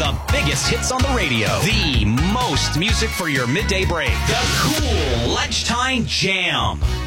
The biggest hits on the radio. The most music for your midday break. The Cool Lunchtime Jam.